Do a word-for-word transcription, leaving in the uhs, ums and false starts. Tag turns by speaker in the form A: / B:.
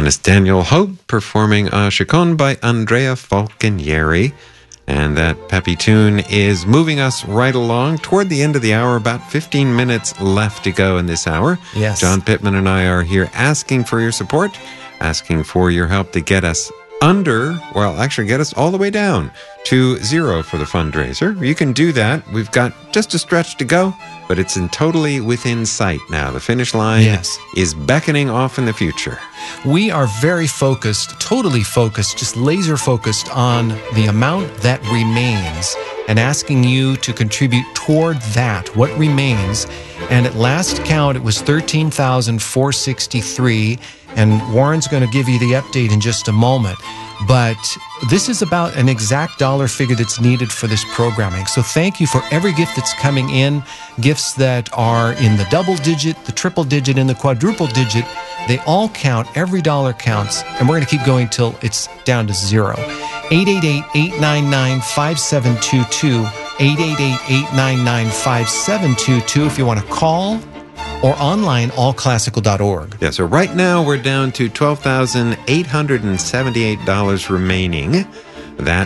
A: pianist Daniel Hogue performing a chaconne by Andrea Falconieri. And that peppy tune is moving us right along toward the end of the hour. About fifteen minutes left to go in this hour.
B: Yes.
A: John Pittman and I are here asking for your support, asking for your help to get us under, well, actually get us all the way down to zero for the fundraiser. You can do that. We've got just a stretch to go, but it's in totally within sight now. The finish line
B: Yes.
A: is beckoning off in the future.
B: We are very focused, totally focused, just laser focused on the amount that remains and asking you to contribute toward that, what remains. And at last count, it was thirteen thousand four hundred sixty-three dollars, and Warren's going to give you the update in just a moment. But this is about an exact dollar figure that's needed for this programming. So thank you for every gift that's coming in, gifts that are in the double digit, the triple digit, and the quadruple digit. They all count. Every dollar counts. And we're going to keep going till it's down to zero. eight eight eight, eight nine nine, five seven two two. eight eight eight, eight nine nine, five seven two two if you want to call, or online, all classical dot org.
A: Yeah, so right now we're down to twelve thousand eight hundred seventy-eight dollars remaining. That